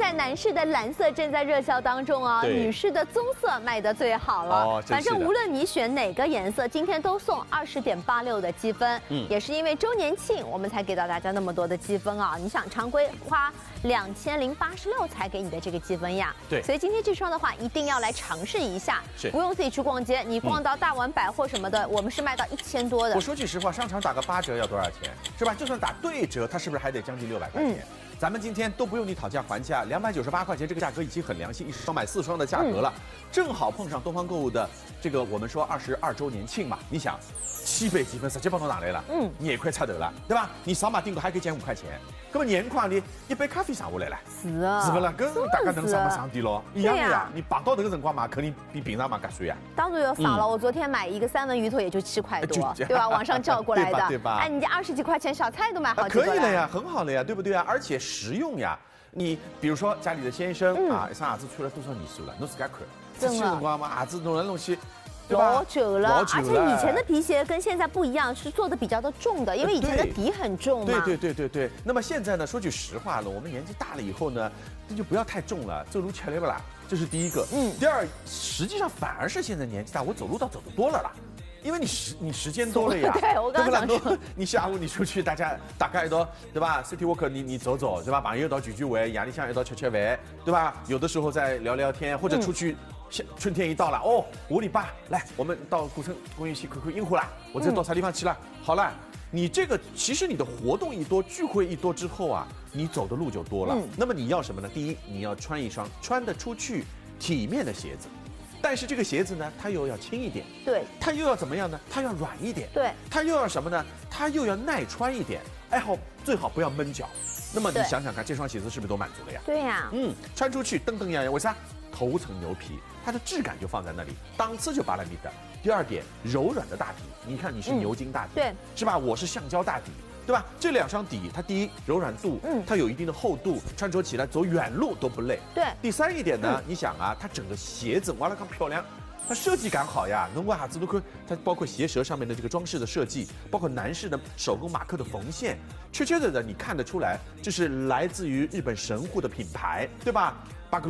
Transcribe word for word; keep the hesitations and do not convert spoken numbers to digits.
在男士的蓝色正在热销当中啊，女士的棕色卖得最好了。哦，反正无论你选哪个颜色，今天都送二十点八六的积分。嗯，也是因为周年庆，我们才给到大家那么多的积分啊。你想，常规花两千零八十六才给你的这个积分呀。对，所以今天这双的话，一定要来尝试一下。是，不用自己去逛街，你逛到大丸百货什么的，我们是卖到一千多的。 我说句实话，商场打个八折要多少钱？是吧？就算打对折，它是不是还得将近六百块钱？嗯，咱们今天都不用你讨价还价，两百九十八块钱这个价格已经很良心，一双买四双的价格了，嗯、正好碰上东方购物的这个我们说二十二周年庆嘛。你想，七倍积分直接帮我打来了，嗯，你也快差头了，对吧？你扫码订购还可以减五块钱，那么年况呢，一杯咖啡上下来了， 是啊， 是不啦？跟大家能上嘛上的咯，一样的呀。你碰到这个辰光嘛，肯定比平常嘛更税啊。 当然要少了，嗯、我昨天买一个三文鱼头也就七块多，对吧？网上叫过来的， 对吧？ 哎，你这二十几块钱小菜都买好几个了， 可以了呀，很好了呀，对不对啊？而且实用呀。你比如说家里的先生、嗯、啊，一双鞋子穿了多少年数了？侬自家看，出去辰光嘛，鞋子弄来弄去。 老久了，而且以前的皮鞋跟现在不一样，是做的比较的重的，因为以前的底很重嘛。 对对对对对。那么现在呢，说句实话了，我们年纪大了以后呢，那就不要太重了，走路吃力不啦？这是第一个。嗯。第二，实际上反而是现在年纪大，我走路倒走得多了啦。因为你时你时间多了呀， 对我刚刚想说， 你下午你出去，大家大概一道对吧 ？City Walk 你你走走对吧？朋友一道聚聚会，夜里向一道吃吃饭对吧？有的时候再聊聊天，或者出去，嗯、春天一到了哦，五里八来，我们到古城公园去看看樱花啦，我这到啥地方去了？好了，你这个其实你的活动一多，聚会一多之后啊，你走的路就多了。嗯、那么你要什么呢？第一，你要穿一双穿得出去、体面的鞋子。但是这个鞋子呢，它又要轻一点， 对， 它又要怎么样呢？它要软一点， 对， 它又要什么呢？它又要耐穿一点，哎好，最好不要闷脚。那么你想想看，这双鞋子是不是都满足了呀？ 对呀， 嗯，穿出去蹬蹬呀呀，为啥？头层牛皮，它的质感就放在那里，档次就扒拉米的。第二点，柔软的大底，你看你是牛筋大底， 嗯、对， 是吧？我是橡胶大底。对吧？这两双底，它第一柔软度，嗯，它有一定的厚度，穿着起来走远路都不累。 对。 第三一点呢，嗯、你想啊，它整个鞋子完了看漂亮，它设计感好呀。侬个鞋子都可，它包括鞋舌上面的这个装饰的设计，包括男士的手工马克的缝线，确确的的你看得出来，这是来自于日本神户的品牌，对吧？